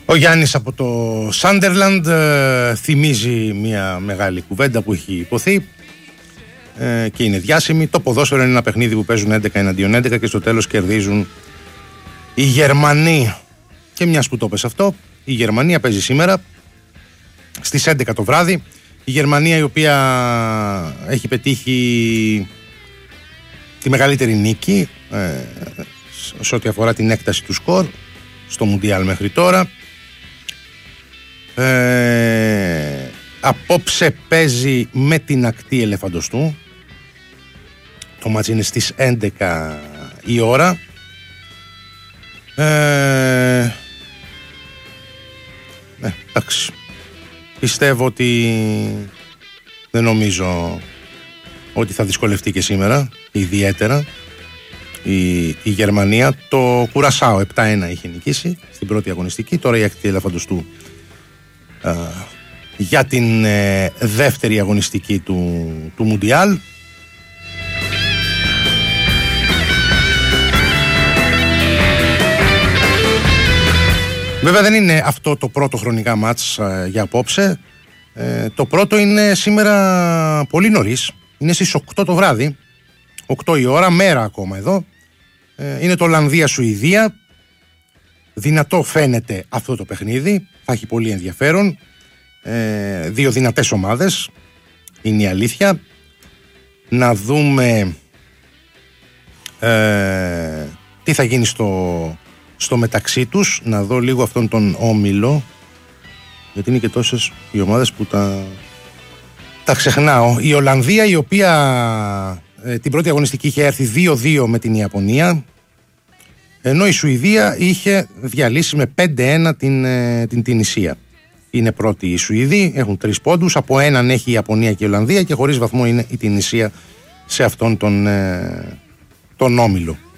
Ο Γιάννης από το Σάντερλαντ θυμίζει μια μεγάλη κουβέντα που έχει υποθεί και είναι διάσημη. Το ποδόσφαιρο είναι ένα παιχνίδι που παίζουν 11 εναντίον 11 και στο τέλος κερδίζουν οι Γερμανοί. Και μιας που το πες αυτό, η Γερμανία παίζει σήμερα στις 11 το βράδυ. Η Γερμανία, η οποία έχει πετύχει τη μεγαλύτερη νίκη σε ό,τι αφορά την έκταση του σκορ στο Μουντιάλ μέχρι τώρα. Απόψε παίζει με την ακτή Ελεφαντοστού. Το μάτς είναι στις 11 η ώρα. Εντάξει. Πιστεύω ότι δεν νομίζω ότι θα δυσκολευτεί και σήμερα ιδιαίτερα η Γερμανία. Το Κουρασάο 7-1 είχε νικήσει στην πρώτη αγωνιστική. Τώρα η ακτή Ελεφαντοστού για την δεύτερη αγωνιστική του Μουντιάλ. Βέβαια δεν είναι αυτό το πρώτο χρονικά μάτς για απόψε. Το πρώτο είναι σήμερα πολύ νωρίς. Είναι στις 8 το βράδυ. 8 η ώρα, μέρα ακόμα εδώ. Είναι το Ολλανδία-Σουηδία. Δυνατό φαίνεται αυτό το παιχνίδι. Θα έχει πολύ ενδιαφέρον. Δύο δυνατές ομάδες. Είναι η αλήθεια. Να δούμε τι θα γίνει στο μεταξύ τους. Να δω λίγο αυτόν τον όμιλο, γιατί είναι και τόσες οι ομάδες που τα ξεχνάω. Η Ολλανδία, η οποία την πρώτη αγωνιστική είχε έρθει 2-2 με την Ιαπωνία, ενώ η Σουηδία είχε διαλύσει με 5-1 την Τινησία. Είναι πρώτοι οι Σουηδοί, έχουν 3 πόντους, από έναν έχει η Ιαπωνία και η Ολλανδία και χωρίς βαθμό είναι η Τινησία σε αυτόν τον όμιλο.